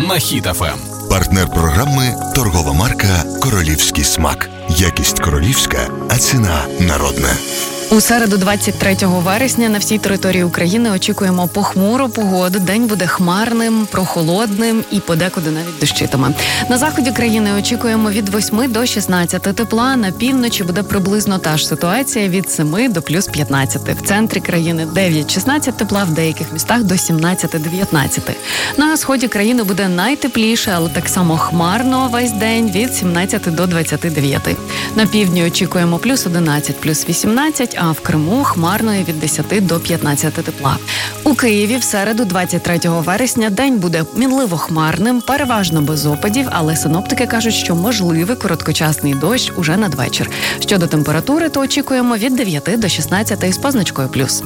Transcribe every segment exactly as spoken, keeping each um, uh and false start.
на Хіт еф ем. Партнер програми – торгова марка «Королівський смак». Якість королівська, а ціна народна. У середу, двадцять третього вересня, на всій території України очікуємо похмуру погоду. День буде хмарним, прохолодним і подекуди навіть дощитиме. На заході країни очікуємо від восьми до шістнадцяти тепла. На півночі буде приблизно та ж ситуація від семи до плюс п'ятнадцяти. В центрі країни дев'ять-шістнадцять тепла, в деяких містах до сімнадцяти-дев'ятнадцяти. На сході країни буде найтепліше, але так само хмарно весь день від сімнадцяти до двадцяти дев'яти. На півдні очікуємо плюс одинадцять, плюс вісімнадцять, а в Криму хмарно від десяти до п'ятнадцяти тепла. У Києві в середу, двадцять третього вересня, день буде мінливо хмарним, переважно без опадів, але синоптики кажуть, що можливий короткочасний дощ уже надвечір. Щодо температури, то очікуємо від дев'яти до шістнадцяти з позначкою плюс.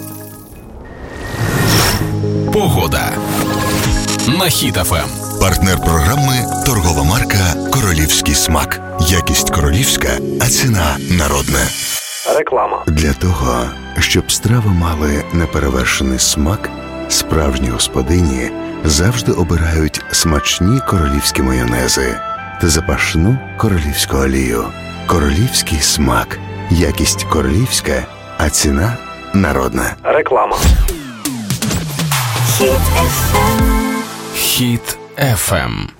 Погода на Хіт еф ем. Партнер програми – торгова марка «Королівський смак». Якість королівська, а ціна народна. Реклама. Для того, щоб страви мали неперевершений смак, справжні господині завжди обирають смачні королівські майонези та запашну королівську олію. Королівський смак. Якість королівська, а ціна народна. Реклама. Хіт еф ем.